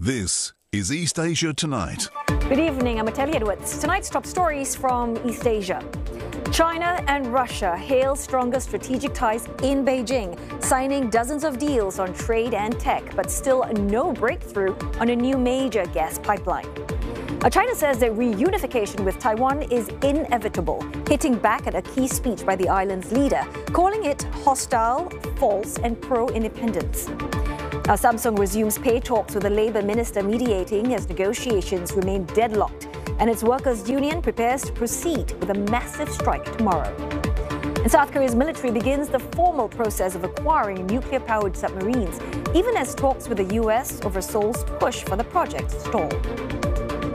This is East Asia Tonight. Good evening, I'm Ateli Edwards. Tonight's top stories from East Asia. China and Russia hail stronger strategic ties in Beijing, signing dozens of deals on trade and tech, but still no breakthrough on a new major gas pipeline. China says that reunification with Taiwan is inevitable, hitting back at a key speech by the island's leader, calling it hostile, false, and pro-independence. Now, Samsung resumes pay talks with the Labour Minister mediating as negotiations remain deadlocked, and its workers' union prepares to proceed with a massive strike tomorrow. And South Korea's military begins the formal process of acquiring nuclear-powered submarines, even as talks with the U.S. over Seoul's push for the project stall.